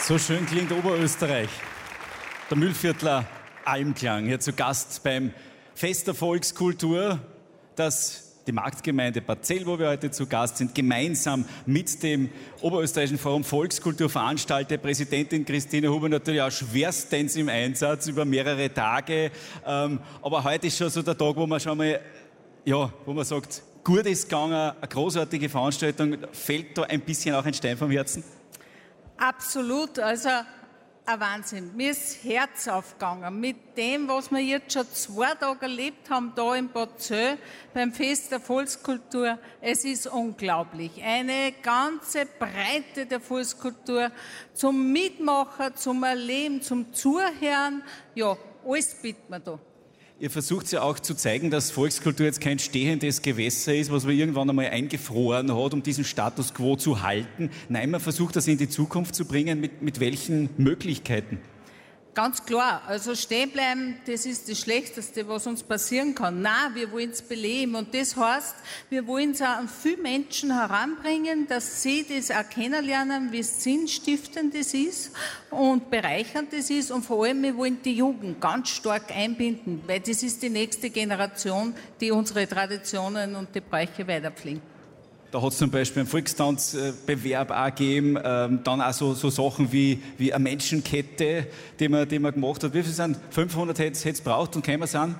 So schön klingt Oberösterreich. Der Mühlviertler Almklang, hier zu Gast beim Fest der Volkskultur, das die Marktgemeinde Parzell, wo wir heute zu Gast sind, gemeinsam mit dem Oberösterreichischen Forum Volkskultur veranstaltet. Präsidentin Christine Huber natürlich auch schwerstens im Einsatz über mehrere Tage. Aber heute ist schon so der Tag, wo man schon mal, ja, wo man sagt, gut ist gegangen, eine großartige Veranstaltung. Fällt da ein bisschen auch ein Stein vom Herzen? Absolut, also ein Wahnsinn. Mir ist das Herz aufgegangen mit dem, was wir jetzt schon 2 Tage erlebt haben, da in Parzell beim Fest der Volkskultur. Es ist unglaublich. Eine ganze Breite der Volkskultur zum Mitmachen, zum Erleben, zum Zuhören. Ja, alles bietet man da. Ihr versucht ja auch zu zeigen, dass Volkskultur jetzt kein stehendes Gewässer ist, was man irgendwann einmal eingefroren hat, um diesen Status quo zu halten. Nein, man versucht das in die Zukunft zu bringen. Mit welchen Möglichkeiten? Ganz klar, also stehen bleiben, das ist das Schlechteste, was uns passieren kann. Nein, wir wollen es beleben und das heißt, wir wollen es auch an viele Menschen heranbringen, dass sie das auch kennenlernen, wie sinnstiftend das ist und bereichernd das ist und vor allem, wir wollen die Jugend ganz stark einbinden, weil das ist die nächste Generation, die unsere Traditionen und die Bräuche weiterpflegen. Da hat es zum Beispiel einen Volkstanzbewerb auch gegeben, dann auch so Sachen wie eine Menschenkette, die man gemacht hat. Wie viel sind? 500 hätte es braucht und kämen sind?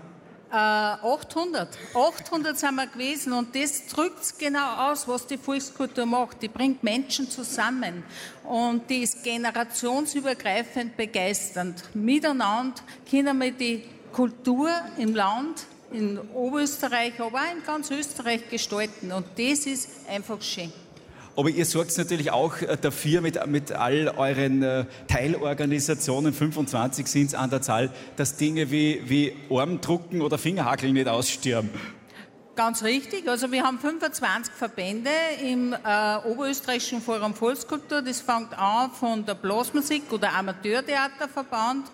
800. 800 sind wir gewesen und das drückt genau aus, was die Volkskultur macht. Die bringt Menschen zusammen und die ist generationsübergreifend begeisternd. Miteinander können wir die Kultur im Land, in Oberösterreich, aber auch in ganz Österreich gestalten. Und das ist einfach schön. Aber ihr sorgt natürlich auch dafür, mit all euren Teilorganisationen, 25 sind es an der Zahl, dass Dinge wie Armdrucken oder Fingerhakeln nicht aussterben. Ganz richtig. Also wir haben 25 Verbände im Oberösterreichischen Forum Volkskultur. Das fängt an von der Blasmusik oder Amateurtheaterverband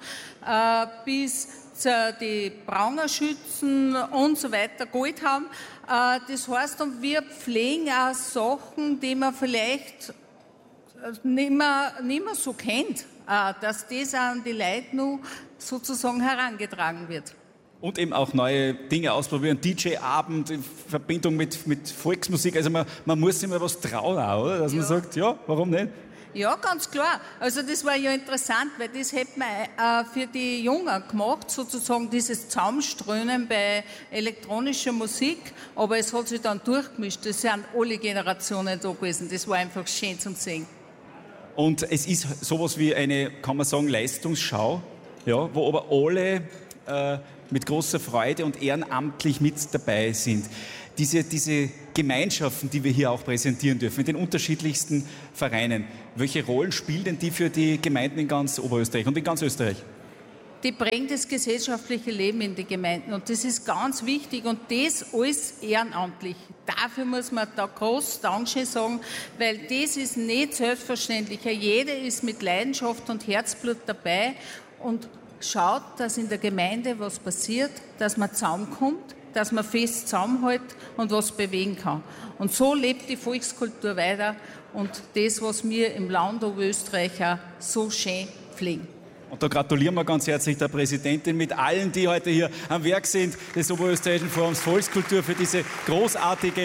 bis die Prangerschützen und so weiter geholt haben. Das heißt, und wir pflegen auch Sachen, die man vielleicht nicht mehr so kennt, dass das an die Leute nur sozusagen herangetragen wird. Und eben auch neue Dinge ausprobieren, DJ-Abend in Verbindung mit Volksmusik. Also man muss sich mal was trauen auch, oder? Dass man sagt, ja, warum nicht? Ja, ganz klar. Also das war ja interessant, weil das hätte man für die Jungen gemacht, sozusagen dieses Zusammenströmen bei elektronischer Musik, aber es hat sich dann durchgemischt. Das sind alle Generationen da gewesen. Das war einfach schön zum Sehen. Und es ist sowas wie eine, kann man sagen, Leistungsschau, ja, wo aber alle mit großer Freude und ehrenamtlich mit dabei sind. Diese Gemeinschaften, die wir hier auch präsentieren dürfen, in den unterschiedlichsten Vereinen, welche Rollen spielen denn die für die Gemeinden in ganz Oberösterreich und in ganz Österreich? Die bringen das gesellschaftliche Leben in die Gemeinden und das ist ganz wichtig und das alles ehrenamtlich. Dafür muss man da groß Dankeschön sagen, weil das ist nicht selbstverständlich. Jeder ist mit Leidenschaft und Herzblut dabei und schaut, dass in der Gemeinde was passiert, dass man zusammenkommt, dass man fest zusammenhält und was bewegen kann. Und so lebt die Volkskultur weiter und das, was wir im Land Oberösterreich auch so schön pflegen. Und da gratulieren wir ganz herzlich der Präsidentin mit allen, die heute hier am Werk sind, des Oberösterreichischen Forums Volkskultur für diese großartige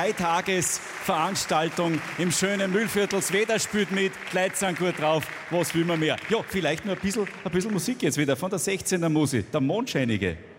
3-Tages-Veranstaltung im schönen Mühlviertel. Das Wetter spielt mit, die Leute sind gut drauf, was will man mehr? Ja, vielleicht nur ein bisschen Musik jetzt wieder von der 16er Musik, der Mondscheinige.